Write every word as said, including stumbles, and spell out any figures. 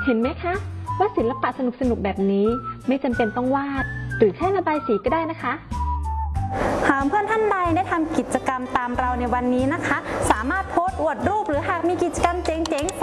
เห็นไหมคะว่าศิลปะสนุกๆแบบนี้ไม่จำเป็นต้องวาดหรือแค่ระบายสีก็ได้นะคะหากเพื่อนท่านใดได้ทำกิจกรรมตามเราในวันนี้นะคะสามารถโพสต์อวดรูปหรือหากมีกิจกรรมเจ๋งๆ